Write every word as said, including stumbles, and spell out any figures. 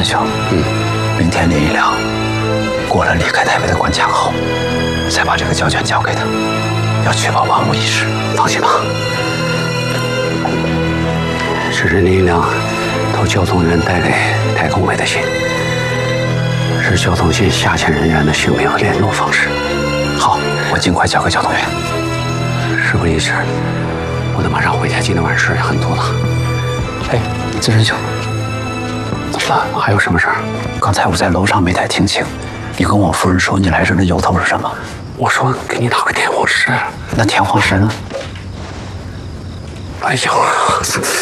兄， 嗯， 明天林一良过了离开台北的关卡后，再把这个胶卷交给他，要确保万无一失。放心吧。 这是林一良托交通员带给太空委的信，是交通线下线人员的姓名和联络方式。 好，我尽快交给交通员。 事不宜迟，我得马上回家。今天晚上事很多了。 哎，资深兄， 怎么了？还有什么事儿？ 刚才我在楼上没太听清，你跟我夫人说你来这的由头是什么？ 我说给你打个电话室。 那天皇石呢？ 哎呀！